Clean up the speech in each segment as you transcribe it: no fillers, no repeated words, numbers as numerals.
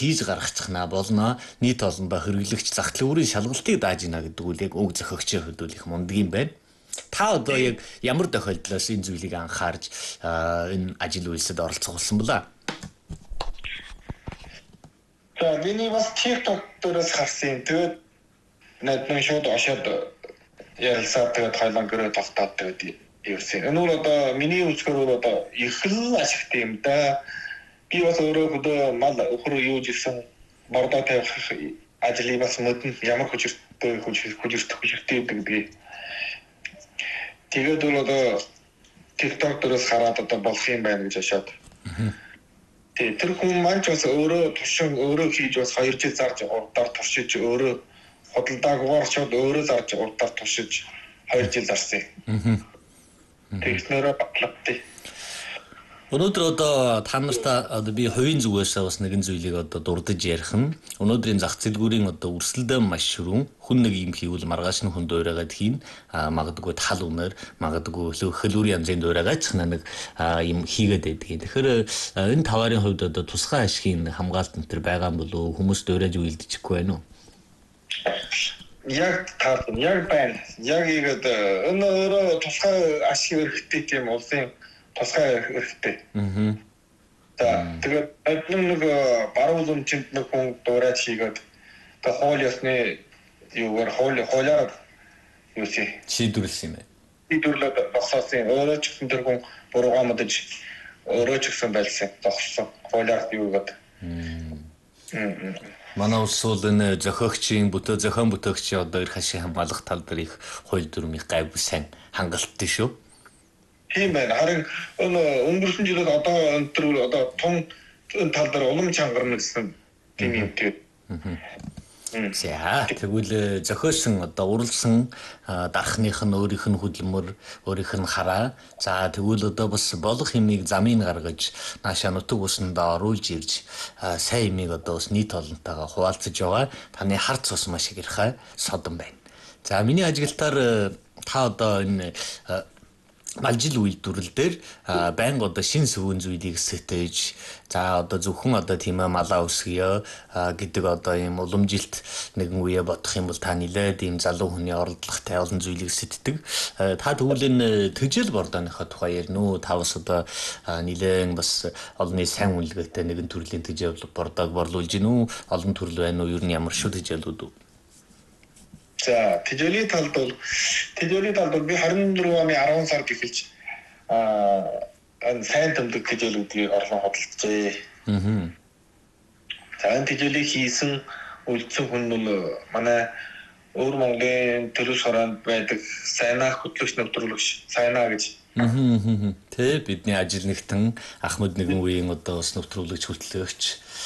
хийж гаргачихна болно. Нийт олондоо хэрэглэгч зах төлбөрийн шалгалтыг дааж ийнэ гэдэг үл яг уг зохиогчийн хувьд бол их мундаг юм байна. Та одоо яг ямар тохиолдлоос энэ зүйлийг анхаарч энэ ажил үйлсэд оролцох болсон бэлээ? За миний бас TikTok дээрээс харсан. Тэгээд надад шууд ошоод ярилцаад тэгээд хоёлон гэрээ тогтоод тэгээд явсан. Энэ бол одоо миний үзгээр бол одоо их л ашигтай юм да. Би бас өөрөө хөдөө мал өхөр юу жисэн бордоо тавих ажлыг бас модон ямар хүчтэй гэдэг. Тэгээд бол одоо TikTok дээрээс хараад одоо болох юм байна гэж ашаад. Тэгээд тэр хүн маань ч бас өөрөө туршин өөрөө хийж бас 2 жил зарж урдаар туршиж өөрөө худалдаагүйгээр ч өөрөө зарж урдаар туршиж 2 жил зарсан. Тэгснээрээ батлагтай. Өнөөдөр одоо та нартай одоо би хувийн зүгээс бас нэгэн зүйлийг одоо дурдж ярих нь өнөөдрийн зах зээлгүүрийн одоо өрсөлдөө маш ширүүн хүн нэг юм хийвэл маргааш нь хүн дуурайгаад хийн магадгүй тал үнээр магадгүй хөлөөрийн янзын дуурайгаад ч нэг юм хийгээд байдгийг. Тэгэхээр энэ таварын хувьд одоо тусгай ашигын хамгаалалт энэ төр байгаа юм болов хүмүүс дуурайж үйлдэчихгүй байна уу? Яг таарсан яг байна. Яг игээд өнөөрөө тусгай ашиг хэрэгтэй тийм улсын тусгай хэрэгтэй. Тэгээд нэг баруун зүмчэнд нэг хүн дуурайж хийгээд тэгээд хууль ёсны юугаар хуулиар юу шийдвэрлсэн юм байна. Шийдвэрлээд босоосон. Өөрөө ч гэсэн тэр хүн буруугаа мэдэж өөрөө ч гэсэн байлсан. Зогссон. Хуулиар юу гэдэг. Манай улс бол энэ зохиогчийн зохион бүтээгчийн одоо эрх ашиг хамгаалах тал дээр их хууль дүрмийн гайгүй сайн хангалттай шүү. Тийм байна. Харин өнгөрсөн жилд одоо өнтөр одоо тун тал дээр улам чангарна гэсэн тийм юм тийм. За тэгвэл зохиосон одоо уралсан дарахных нь өөрийнх нь хөдөлмөр өөрийнх нь хараа. За тэгвэл одоо бас болох юмыг замыг гаргаж наашаа нутаг усандаа оруулж ирж сайн юмыг одоо бас нийт олонтойгоо хуваалцаж байгаа. Таны харц бас маш их ярихай содон байна. За миний ажиглалтаар та одоо энэ малжил үйлдвэрлэл дээр байнга одоо шин сөвөн зүйлийг сэтэж за одоо зөвхөн одоо тийм малаа өсгөё гэдэг одоо ийм уламжилт нэгэн үе бодох юм бол та нилээд ийм залуу хүний оролдлоготой олон зүйлийг сэтдэг. Та тэгвэл энэ тэжээл бордооныхоо тухай ярина уу? Та бас одоо нилээн бас олонний сайн үнэлгээтэй нэгэн төрлийн тэжээл бордоог борлуулж гин үү? Олон төрөл байна уу? Ер нь ямар шүү тэжээлүүд үү? За тэжээлийн талд бол би 24 оны 10 сард эхэлж сайн тэмдэг тэжээлүүдийг орлон хөдөлгөжээ. За энэ тэжээлийг хийсэн үлдсэн хүн бол манай өвөр Монголын төлөв шороонд байдаг сайнаа хөтлөгч нэвтрүүлэгч сайнаа гэж. Тэ бидний ажил нэгтэн Ахмад нэгэн үеийн одоо бас нэвтрүүлэгч хөтлөгч.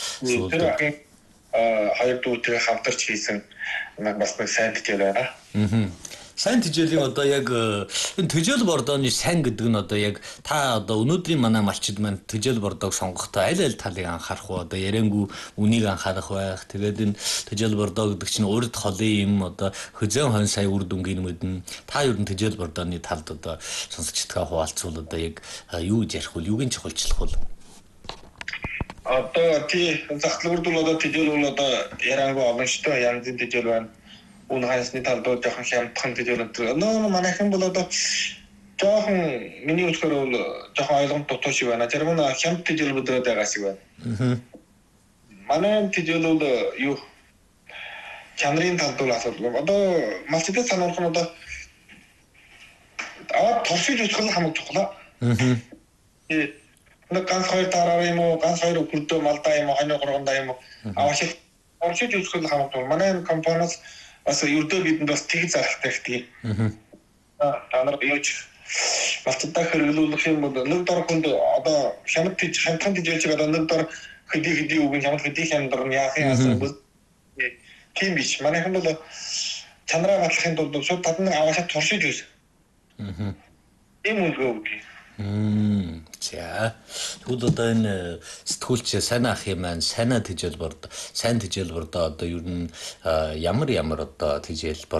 Хоёр дүүтэйгээ хамтарч хийсэн бас нэг сайн тэжээл байна. Сайн тэжээлийн одоо яг энэ тэжээл бордооны сайн гэдэг нь одоо яг та одоо өнөөдрийн манай малчид маань тэжээл бордоог сонгохдоо аль талыг анхаарах вэ? Одоо ярэнгүй үнийг анхаарах байх. Тэгээд энэ тэжээл бордоо гэдэг чинь урд холын юм одоо хөзөн хон сая үр дүнгийн мэднэ. Та ер нь тэжээл бордооны талд одоо сонсогчдгаа хуваалцвал одоо яг юу гэж ярих вэ? Юугийн чухалчлах вэ? Одоо тий зах төлбөрд бол одоо тэжээл бол одоо ярангуй олон шүү дээ. Янзын тэжээл байна. Үн хансны талд жоохон хямдхан тэжээл өнтер. Манайхан бол одоо жоохон миний үзэхээр бол жоохон ойлгомжтой дутуу шиг байна. Зарим нь хямд тэжээл өдрөөд байгаа шиг байна. Манай тэжээл бол юу чанарын талд бол асуудал. Одоо малчидад сануулах нь одоо туршиж үзэх нь хамаг чухал. Нэг ганц хоёр тараар юм уу, ганц хоёр өглөө малдаа юм уу, хонь гургандаа юм уу. Авашиг туршиж үзэх нь хамаг чухал. Манай компаниас бас ердөө бидэнд бас тэг зарахтай гэдэг. Та нар юуч малчдаа хэрэглүүлэх юм бол нэг дор хүнд одоо хямдхан тэжээлж байгаа нэг дор хэдий үг нь хэдий хямдар нь яах юм асуу. Тийм биш. Манайхан бол чанараа батлахын тулд шууд татны аваашаа туршиж үз. Ийм үлгөө өгье. За тэгвэл одоо энэ сэтгүүлч сайн ах юм маань сайн тэжээл бордоо одоо ер нь ямар одоо тэжээл